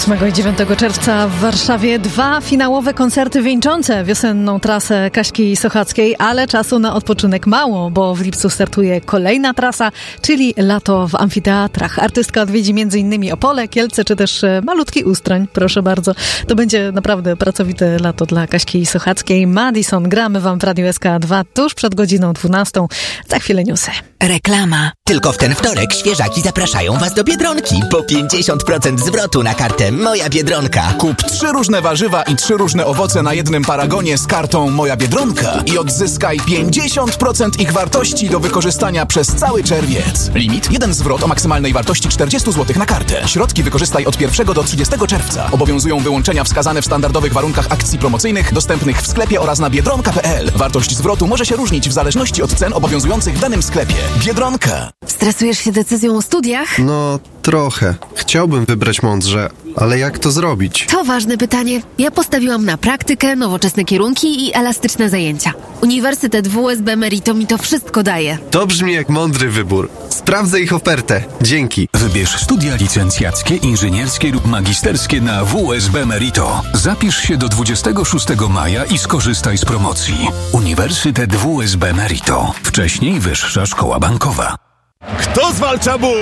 8 i 9 czerwca w Warszawie 2 finałowe koncerty wieńczące wiosenną trasę Kaśki Sochackiej, ale czasu na odpoczynek mało, bo w lipcu startuje kolejna trasa, czyli lato w amfiteatrach. Artystka odwiedzi m.in. Opole, Kielce czy też malutki Ustroń. Proszę bardzo. To będzie naprawdę pracowite lato dla Kaśki Sochackiej. Madison, gramy wam w Radiu SK2 tuż przed godziną 12. Za chwilę newsy. Reklama. Tylko w ten wtorek świeżaki zapraszają was do Biedronki. Po 50% zwrotu na kartę Moja Biedronka. Kup 3 różne warzywa i 3 różne owoce na jednym paragonie z kartą Moja Biedronka i odzyskaj 50% ich wartości do wykorzystania przez cały czerwiec. Limit: 1 zwrot o maksymalnej wartości 40 zł na kartę. Środki wykorzystaj od 1 do 30 czerwca. Obowiązują wyłączenia wskazane w standardowych warunkach akcji promocyjnych dostępnych w sklepie oraz na biedronka.pl. Wartość zwrotu może się różnić w zależności od cen obowiązujących w danym sklepie. Biedronka. Stresujesz się decyzją o studiach? No, trochę. Chciałbym wybrać mądrze, ale jak to zrobić? To ważne pytanie. Ja postawiłam na praktykę, nowoczesne kierunki i elastyczne zajęcia. Uniwersytet WSB Merito mi to wszystko daje. To brzmi jak mądry wybór. Sprawdzę ich ofertę. Dzięki. Wybierz studia licencjackie, inżynierskie lub magisterskie na WSB Merito. Zapisz się do 26 maja i skorzystaj z promocji. Uniwersytet WSB Merito. Wcześniej Wyższa Szkoła Bankowa. Kto zwalcza ból?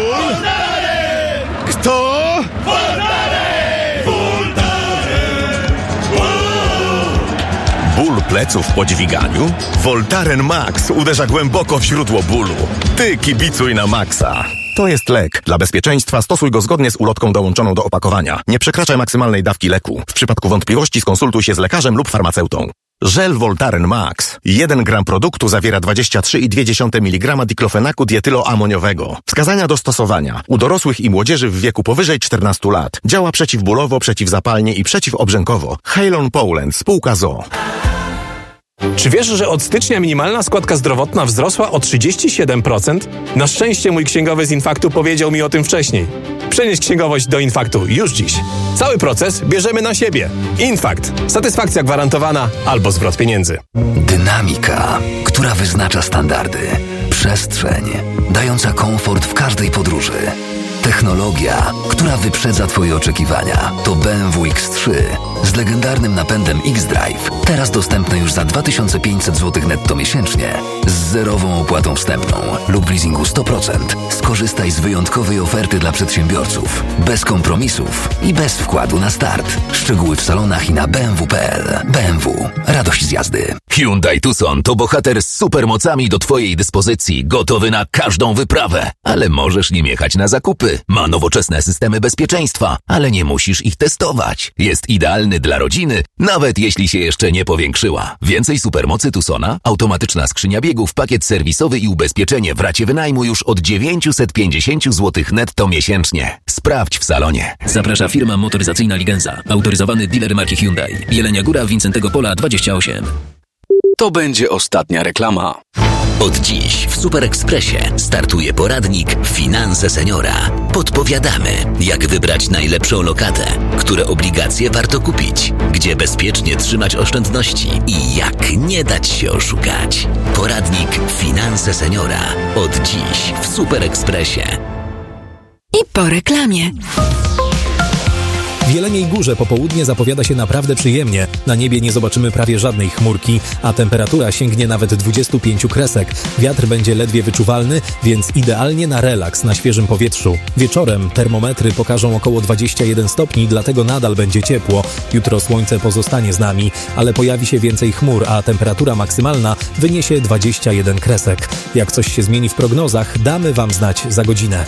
Kto? Ból pleców po dźwiganiu? Voltaren Max uderza głęboko w źródło bólu. Ty kibicuj na Maxa. To jest lek. Dla bezpieczeństwa stosuj go zgodnie z ulotką dołączoną do opakowania. Nie przekraczaj maksymalnej dawki leku. W przypadku wątpliwości skonsultuj się z lekarzem lub farmaceutą. Żel Voltaren Max. 1 gram produktu zawiera 23,2 mg diklofenaku dietyloamoniowego. Wskazania do stosowania. U dorosłych i młodzieży w wieku powyżej 14 lat. Działa przeciwbólowo, przeciwzapalnie i przeciwobrzękowo. Halon Poland, spółka ZOO. Czy wiesz, że od stycznia minimalna składka zdrowotna wzrosła o 37%? Na szczęście mój księgowy z Infaktu powiedział mi o tym wcześniej. Przenieś księgowość do Infaktu już dziś. Cały proces bierzemy na siebie. Infakt. Satysfakcja gwarantowana albo zwrot pieniędzy. Dynamika, która wyznacza standardy. Przestrzeń, dająca komfort w każdej podróży. Technologia, która wyprzedza Twoje oczekiwania. To BMW X3 z legendarnym napędem X-Drive. Teraz dostępne już za 2500 zł netto miesięcznie. Z zerową opłatą wstępną lub w leasingu 100%. Skorzystaj z wyjątkowej oferty dla przedsiębiorców. Bez kompromisów i bez wkładu na start. Szczegóły w salonach i na bmw.pl. BMW. Radość z jazdy. Hyundai Tucson to bohater z supermocami do Twojej dyspozycji. Gotowy na każdą wyprawę. Ale możesz nim jechać na zakupy. Ma nowoczesne systemy bezpieczeństwa, ale nie musisz ich testować. Jest idealny dla rodziny, nawet jeśli się jeszcze nie powiększyła. Więcej supermocy Tucsona, automatyczna skrzynia biegów, pakiet serwisowy i ubezpieczenie w racie wynajmu już od 950 zł netto miesięcznie. Sprawdź w salonie. Zaprasza firma motoryzacyjna Ligenza. Autoryzowany dealer marki Hyundai. Jelenia Góra, Wincentego Pola 28. To będzie ostatnia reklama. Od dziś w Super Expressie startuje poradnik Finanse Seniora. Podpowiadamy, jak wybrać najlepszą lokatę, które obligacje warto kupić, gdzie bezpiecznie trzymać oszczędności i jak nie dać się oszukać. Poradnik Finanse Seniora. Od dziś w Super Expressie. I po reklamie. W Jeleniej Górze popołudnie zapowiada się naprawdę przyjemnie. Na niebie nie zobaczymy prawie żadnej chmurki, a temperatura sięgnie nawet 25 kresek. Wiatr będzie ledwie wyczuwalny, więc idealnie na relaks na świeżym powietrzu. Wieczorem termometry pokażą około 21 stopni, dlatego nadal będzie ciepło. Jutro słońce pozostanie z nami, ale pojawi się więcej chmur, a temperatura maksymalna wyniesie 21 kresek. Jak coś się zmieni w prognozach, damy Wam znać za godzinę.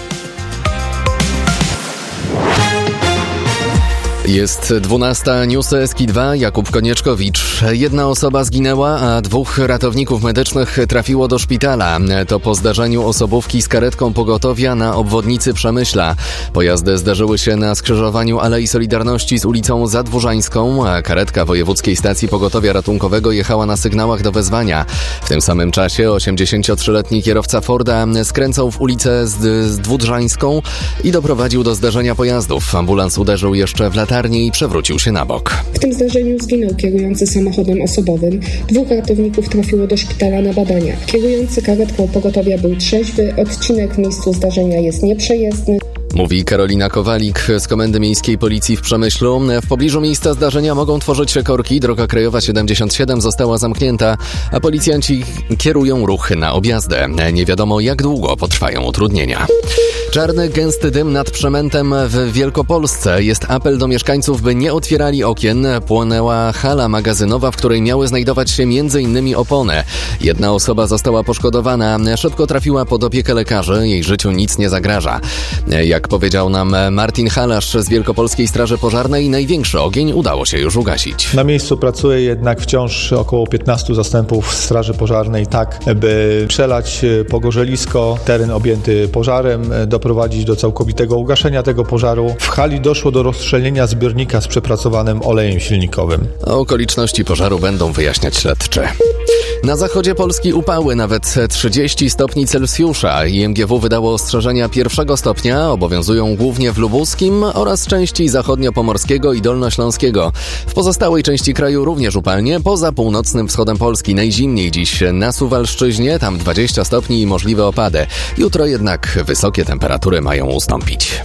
Jest 12, Newsy SK2, Jakub Konieczkowicz. 1 osoba zginęła, a 2 ratowników medycznych trafiło do szpitala. To po zdarzeniu osobówki z karetką pogotowia na obwodnicy Przemyśla. Pojazdy zdarzyły się na skrzyżowaniu Alei Solidarności z ulicą Zadwórzańską, a karetka Wojewódzkiej Stacji Pogotowia Ratunkowego jechała na sygnałach do wezwania. W tym samym czasie 83-letni kierowca Forda skręcał w ulicę Zdwórzańską i doprowadził do zdarzenia pojazdów. Ambulans uderzył jeszcze w latarnię i przewrócił się na bok. W tym zdarzeniu zginął kierujący samochodem osobowym. 2 ratowników trafiło do szpitala na badania. Kierujący karetką pogotowia był trzeźwy, odcinek w miejscu zdarzenia jest nieprzejezdny. Mówi Karolina Kowalik z Komendy Miejskiej Policji w Przemyślu. W pobliżu miejsca zdarzenia mogą tworzyć się korki. Droga krajowa 77 została zamknięta, a policjanci kierują ruch na objazdę. Nie wiadomo, jak długo potrwają utrudnienia. Czarny, gęsty dym nad Przemętem w Wielkopolsce. Jest apel do mieszkańców, by nie otwierali okien. Płonęła hala magazynowa, w której miały znajdować się m.in. opony. Jedna osoba została poszkodowana. Szybko trafiła pod opiekę lekarzy. Jej życiu nic nie zagraża. Jak powiedział nam Martin Halasz z Wielkopolskiej Straży Pożarnej, największy ogień udało się już ugasić. Na miejscu pracuje jednak wciąż około 15 zastępów Straży Pożarnej, tak by przelać pogorzelisko, teren objęty pożarem, doprowadzić do całkowitego ugaszenia tego pożaru. W hali doszło do rozstrzelenia zbiornika z przepracowanym olejem silnikowym. Okoliczności pożaru będą wyjaśniać śledczy. Na zachodzie Polski upały, nawet 30 stopni Celsjusza. IMGW wydało ostrzeżenia 1 stopnia, obowiązują głównie w Lubuskim oraz części zachodnio-pomorskiego i dolnośląskiego. W pozostałej części kraju również upalnie, poza północnym wschodem Polski. Najzimniej dziś na Suwalszczyźnie, tam 20 stopni i możliwe opady. Jutro jednak wysokie temperatury mają ustąpić.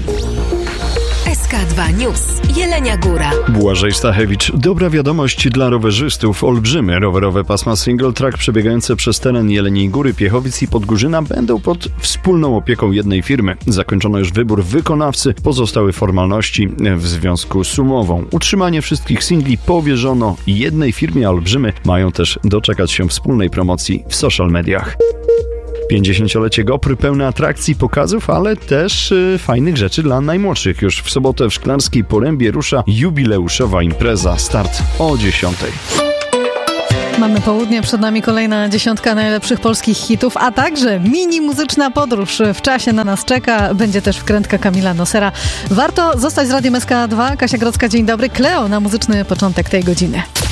SK2 News. Jelenia Góra. Błażej Stachewicz. Dobra wiadomość dla rowerzystów. Olbrzymy rowerowe pasma single track przebiegające przez teren Jeleniej Góry, Piechowic i Podgórzyna będą pod wspólną opieką jednej firmy. Zakończono już wybór wykonawcy. Pozostały formalności w związku z umową. Utrzymanie wszystkich singli powierzono jednej firmie, a olbrzymy mają też doczekać się wspólnej promocji w social mediach. 50-lecie GOPR pełne atrakcji, pokazów, ale też fajnych rzeczy dla najmłodszych. Już w sobotę w Szklarskiej Porębie rusza jubileuszowa impreza. Start o 10:00. Mamy południe, przed nami kolejna 10 najlepszych polskich hitów, a także mini muzyczna podróż w czasie na nas czeka. Będzie też wkrętka Kamila Nosera. Warto zostać z Radiem SK2. Kasia Grodzka, dzień dobry. Kleo na muzyczny początek tej godziny.